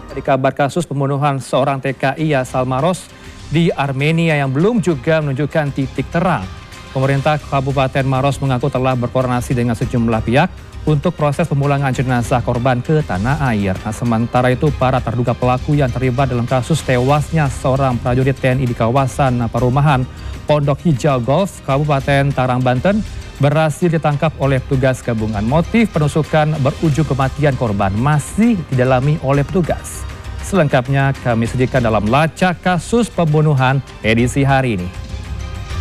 Di kabar kasus pembunuhan seorang TKI asal Maros di Armenia yang belum juga menunjukkan titik terang. Pemerintah Kabupaten Maros mengaku telah berkoordinasi dengan sejumlah pihak untuk proses pemulangan jenazah korban ke tanah air. Nah, sementara itu, para terduga pelaku yang terlibat dalam kasus tewasnya seorang prajurit TNI di kawasan perumahan Pondok Hijau Golf, Kabupaten Tangerang, Banten, berhasil ditangkap oleh petugas gabungan. Motif penusukan berujung kematian korban masih didalami oleh petugas. Selengkapnya kami sajikan dalam Lacak Kasus Pembunuhan edisi hari ini.